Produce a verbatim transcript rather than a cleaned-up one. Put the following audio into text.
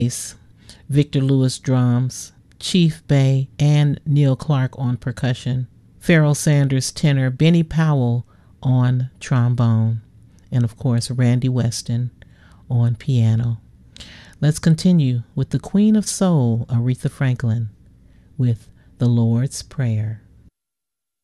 bass, Victor Lewis drums, Chief Bay and Neil Clark on percussion, Pharoah Sanders tenor, Benny Powell on trombone, and of course Randy Weston on piano. Let's continue with the Queen of Soul, Aretha Franklin, with the Lord's Prayer.